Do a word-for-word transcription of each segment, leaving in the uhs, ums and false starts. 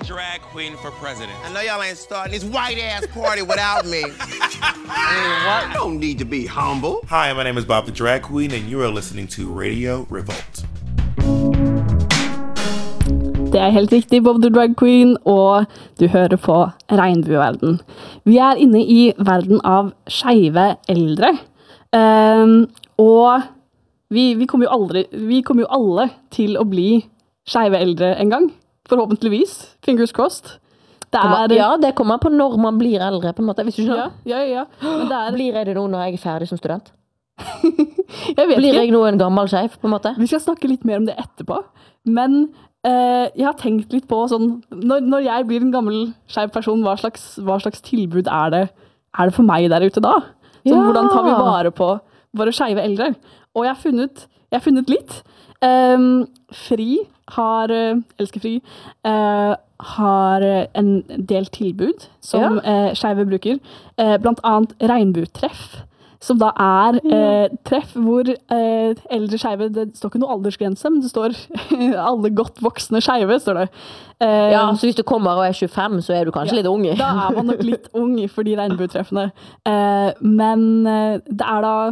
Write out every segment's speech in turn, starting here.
drag queen for president. I know y'all ain't starting this white-ass party without me. I don't need to be humble. Hi, my name is Bob the Drag Queen, and you are listening to Radio Revolt. Det er helt riktig, Bob the Drag Queen, og du hører på Regnbueverden. Vi er inne i verden av skeive eldre, um, og vi, vi kommer jo aldri, vi kommer jo alle til å bli skeive eldre en gang, forhåpentligvis, fingers crossed. Det er, ja, det kommer på når man blir eldre, på en måte, hvis du skjønner. Ja, ja, ja. Men det er, blir jeg det nå når jeg er ferdig som student? jeg vet blir ikke. jeg nå en gammel skeiv, på en måte? Vi skal snakke litt mer om det etterpå, men Uh, jeg har tenkt litt på sånn, når, når jeg blir en gammel skeiv person, hva slags, hva slags tilbud er det, er det for meg der ute da? Så, ja. Hvordan tar vi vare på våre skeive eldre? Og jeg har funnet, jeg har funnet litt. Um, Fri har, uh, elsker Fri, uh, har en del tilbud som ja. uh, skeive bruker, uh, blant annet regnbuetreff. Som da er eh, treff hvor eh, eldre skeive, det står ikke noe aldersgrense, men det står alle godt voksne skeive, står det. Eh, ja, så hvis du kommer og er tjuefem, så er du kanskje ja, litt ung. Da er man nok litt ung for de regnbuetreffene. Eh, men eh, det er da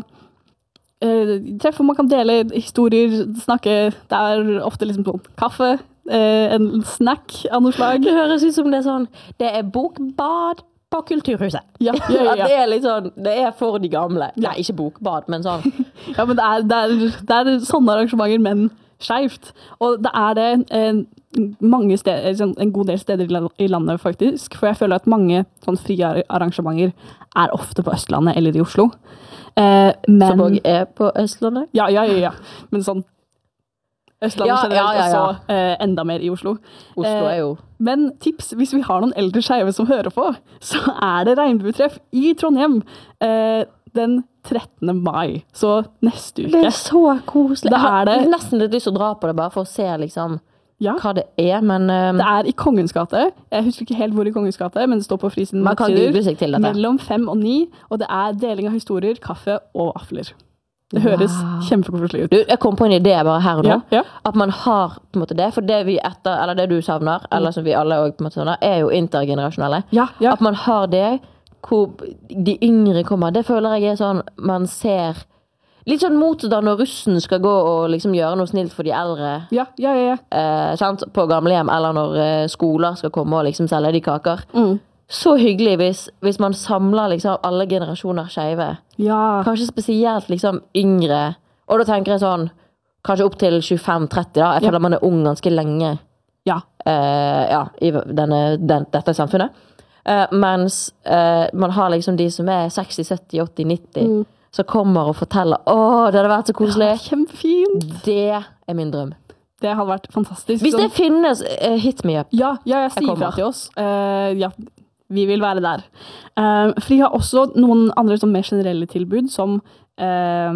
eh, treff hvor man kan dele historier, snakke, det er ofte liksom sånn kaffe, eh, en snack av noe slag. Det høres ut som det er sånn, det er bokbad på Kulturhuset. Ja, ja, ja. Det er litt sånn, det er for de gamle. Nei, ikke bokbad, men sånn. Ja, men det er, det er, det er sånne arrangementer, men skjevt. Og det er det eh, mange steder, en god del steder i landet faktisk, for jeg føler at mange sånn frie arrangementer er ofte på Østlandet eller i Oslo. Eh, men, Som også er på Østlandet? Ja, ja, ja, ja. Men sånn Østlandet ja, generelt, ja, ja, ja. og så eh, enda mer i Oslo. Oslo er jo... Eh, men tips, hvis vi har noen eldre skeive som hører på, så er det regnbuetreff i Trondheim eh, den trettende mai, så neste uke. Det er så koselig. Det jeg har det. nesten litt lyst til å dra på det, bare for å se liksom, ja. hva det er, men... Um, det er i Kongens gate. Jeg husker ikke helt hvor i Kongens gate, men det står på Frisiden man kan google seg til dette. Mellom fem og ni, og det er deling av historier, kaffe og vafler. Det høres wow. kjempekoselig ut. Du, jeg kom på en idé bare her og nå, ja, ja. at man har på en måte det, for det vi etter, eller det du savner, mm. eller som vi alle også, på en måte savner, er jo intergenerasjonelle. Ja, ja. At man har det, hvor de yngre kommer, det føler jeg er sånn, man ser litt sånn motstand når russen skal gå og liksom gjøre noe snilt for de eldre. Ja, ja, ja. ja. Eh, sant? På gamlehjem, eller når eh, skoler skal komme og liksom selge de kaker. Mm. Så hyggelig hvis, hvis man samler liksom alle generasjoner skeive. Ja. Kanskje spesielt liksom yngre. Og da tenker jeg sånn, kanskje opp til tjuefem tretti da. Jeg føler ja. man er ung ganske lenge. Ja. Uh, ja, i denne, den, dette samfunnet. Uh, mens uh, man har liksom de som er seksti, sytti, åtti, nitti, mm. som kommer og forteller, åh, det hadde vært så koselig. Ja, kjempefint. Det er min drøm. Det hadde vært fantastisk. Hvis det finnes, uh, hit me up. Ja, ja jeg sier fra til oss. Uh, ja, vi vil være der. Uh, Fri har også noen andre som mer generelle tilbud, som uh,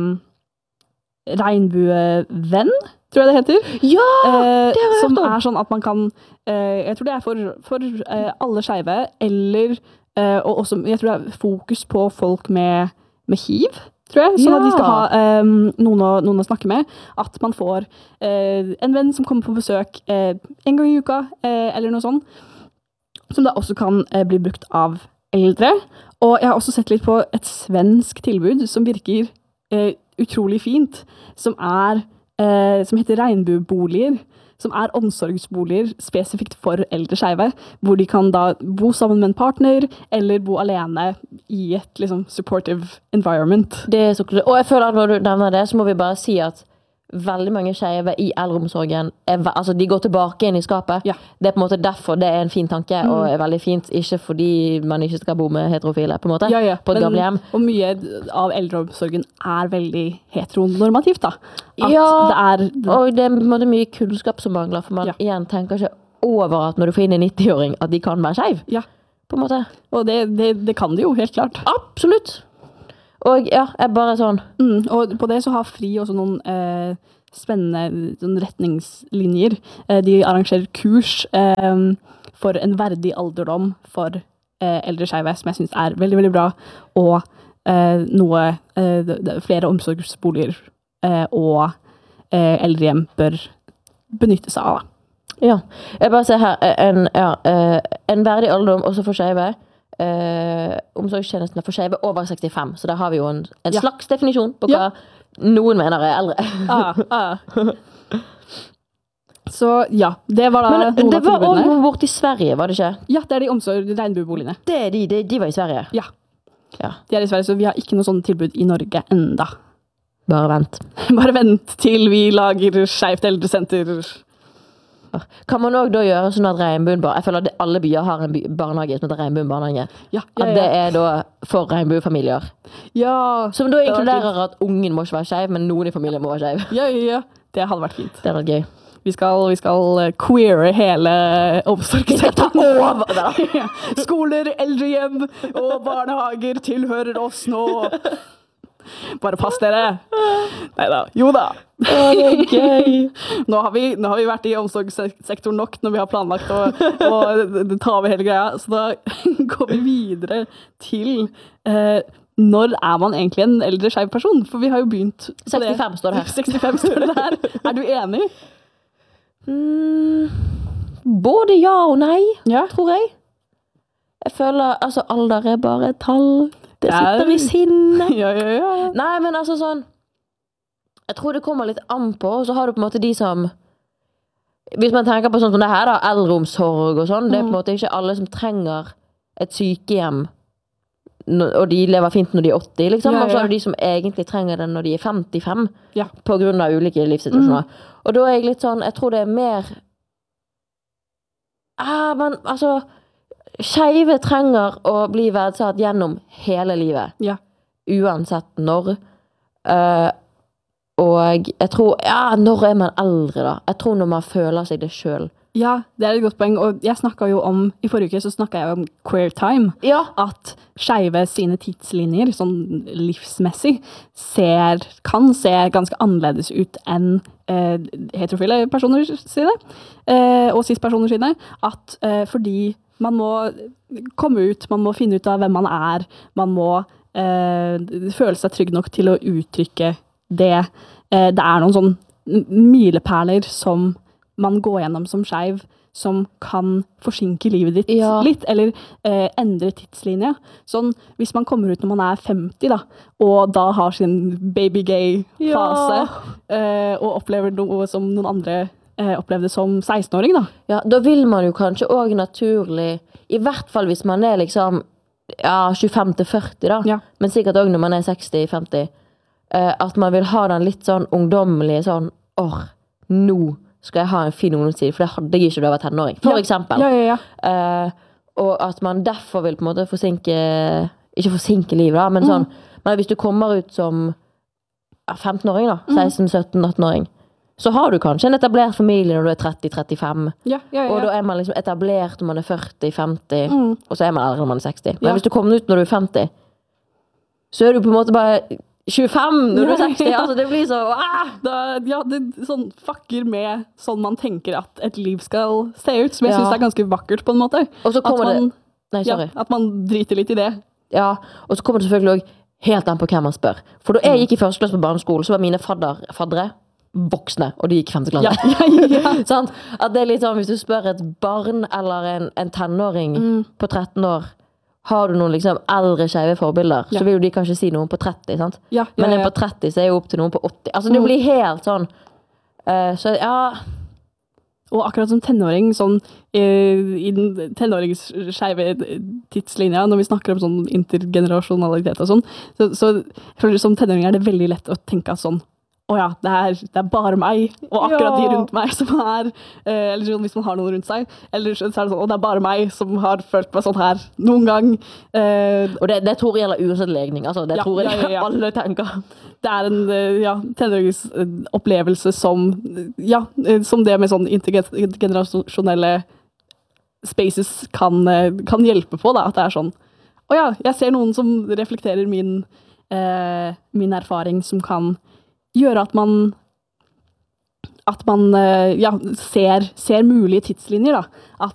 Regnbuevenn, tror jeg det heter. Ja, det har jeg hørt om. Som er sånn at man kan, uh, jeg tror det er for, for uh, alle skeive, eller, uh, og også, jeg tror det er fokus på folk med, med hiv, tror jeg, sånn ja. at de skal ha um, noen, å, noen å snakke med, at man får uh, en venn som kommer på besøk uh, en gang i uka, uh, eller noe sånt, som da også kan eh, bli brukt av eldre. Og jeg har også sett litt på et svensk tilbud som virker eh, utrolig fint, som er, eh, som heter regnbueboliger, som er omsorgsboliger spesifikt for eldre skeive, hvor de kan da bo sammen med en partner, eller bo alene i et liksom supportive environment. Det er så klart. Og jeg føler at når du nevner det, så må vi bare si at veldig mange skeive i eldreomsorgen, er, altså de går tilbake inn i skapet. Ja. Det er på en måte derfor det er en fin tanke, mm. og er veldig fint, ikke fordi man ikke skal bo med heterofile, på en måte, ja, ja. på et Men, gamlehjem. Og mye av eldreomsorgen er veldig heteronormativt, da. At ja, det er, og det er på en måte mye kunnskap som mangler, for man ja. igjen tenker ikke over at når du får inn en nitti-åring, at de kan være skeiv. Ja. På en måte. Og det, det, det kan de jo, helt klart. Absolutt. Og ja, jeg bare sånn. Mm, og på det så har Fri også noen eh, spennende sånn retningslinjer. Eh, de arrangerer kurs eh, for en verdig alderdom for eh, eldre skeive, som jeg synes er veldig, veldig bra. Og eh, noe, eh, flere omsorgsboliger eh, og eh, eldrehjem bør benytte seg av. Ja, jeg bare ser her, en, ja, en verdig alderdom også for skeive. Eh, omsorgstjenestene for skeive over sekstifem, så der har vi jo en, en ja. slags definisjon på hva ja. noen mener er eldre. ah, ah. Så ja, det var da Men, noen det av var tilbudene. også noen bort i Sverige, var det ikke? Ja, det er de omsorg regnbueboligene. Det er de, de, de var i Sverige? Ja. ja, de er i Sverige, så vi har ikke noe sånne tilbud i Norge enda. Bare vent. Bare vent til vi lager skjevt eldresenter. Kan man også da gjøre sånn at regnbuen bare, jeg føler at alle byer har en by, barnehage som heter regnbuen barnehage. Ja, ja, ja. At det er da for regnbuefamilier. Ja. Som da inkluderer at ungen må ikke være skjev, men noen i familien må være skjev. Ja, ja, ja. Det hadde vært fint. Det hadde vært gøy. Vi skal, vi skal queere hele omsorgssektoren. Ja. Skoler, eldrehjem og barnehager tilhører oss nå. Bare pass dere. Neida, jo da. Å, det er gøy. Nå har, vi, nå har vi vært i omsorgssektoren nok når vi har planlagt å, å ta over hele greia. Så da går vi videre til eh, når er man egentlig en eldre skeiv person? For vi har jo begynt på sekstifem det. står det her. sekstifem står det der. Er du enig? Mm, både ja og nei, ja. tror jeg. Jeg føler, altså alder er bare et tall. Det er... sitter i sinne. Ja, ja, ja. Nei, men altså sånn, jeg tror det kommer litt an på, og så har du på en måte de som, hvis man tenker på sånn som det her da, eldreomsorg og sånn, mm. det er på en måte ikke alle som trenger et sykehjem, og de lever fint når de er åtti, liksom. Ja, ja. Og så er det de som egentlig trenger det når de er femtifem, ja. På grunn av ulike livssituasjoner. Mm. Og da er jeg litt sånn, jeg tror det er mer, ah, men altså, skeive trenger å bli verdsatt gjennom hele livet. Ja. Uansett når. Uh, og jeg tror, ja, når er man eldre da? Jeg tror når man føler seg det selv. Ja, det er et godt poeng, og jeg snakket jo om, i forrige uke så snakket jeg om queer time, ja. At skeive sine tidslinjer, sånn livsmessig, ser, kan se ganske annerledes ut enn eh, heterofile personer sine, eh, og cis-personer sine, at eh, fordi man må komme ut, man må finne ut av hvem man er, man må eh, føle seg trygg nok til å uttrykke det. Eh, det er noen sånn mileperler som man går gjennom som skeiv, som kan forsinke livet ditt ja. Litt, eller eh, endre tidslinja. Sånn, hvis man kommer ut når man er femti, da, og da har sin baby-gay-fase, ja. eh, og opplever noe som noen andre eh, opplevde som seksten-åring, da. Ja, da vil man jo kanskje også naturlig, i hvert fall hvis man er liksom, ja, tjuefem til førti, da, ja. Men sikkert også når man er seksti til femti, eh, at man vil ha den litt sånn ungdommelige, sånn, åh, nå skal jeg ha en fin ungdomstid, for det hadde jeg ikke da jeg var tenåring, for ja. Eksempel. Ja, ja, ja. Uh, og at man derfor vil på en måte forsinke, ikke forsinke livet da, men sånn, mm. men hvis du kommer ut som femten-åring da, seksten, sytten, atten-åring, så har du kanskje en etablert familie når du er tretti til trettifem, ja, ja, ja. Og da er man liksom etablert når man er førti til femti, mm. og så er man eldre når man er seksti. Men ja. Hvis du kommer ut når du er femti, så er du på en måte bare tjuefem når du er seksti, altså det blir så ah! da, ja, det sånn fucker med sånn man tenker at et liv skal se ut, som jeg ja. Synes er ganske vakkert på en måte. Og så kommer at man, det, nei, sorry. Ja, at man driter litt i det. Ja, og så kommer det selvfølgelig også helt an på hvem man spør. For da jeg gikk i første klasse på barneskolen, så var mine fadder, faddere voksne, og de gikk i femte klasse. Ja, ja, ja. Sånn, at det er litt sånn, hvis du spør et barn eller en, en tenåring mm. på tretten år, har du noen liksom eldre skeive forbilder, ja. Så vil jo de kanskje si noen på tretti, sant? Ja, ja, men en på tretti så er jo opp til noen på åtti. Altså det blir helt sånn, uh, så ja. Og akkurat som tenåring, sånn, uh, i den tenårings skeive tidslinja, når vi snakker om sånn intergenerasjonalitet og sånn, så, så jeg føler som tenåring er det veldig lett å tenke sånn, å ja, det er, det er bare meg, og akkurat ja. De rundt meg som er, eh, eller sånn, hvis man har noen rundt seg, eller så er det sånn, og det er bare meg som har følt meg sånn her noen gang. Eh, og det, det tror jeg gjelder uansett legning, altså, det ja, tror jeg ja, ja, ja. Alle tenker. Det er en, ja, tenåringsopplevelse som, ja, som det med sånn intergenerasjonelle spaces kan, kan hjelpe på, da, at det er sånn, å ja, jeg ser noen som reflekterer min, eh, min erfaring som kan gjøre at man at man ja, ser, ser mulige tidslinjer da. At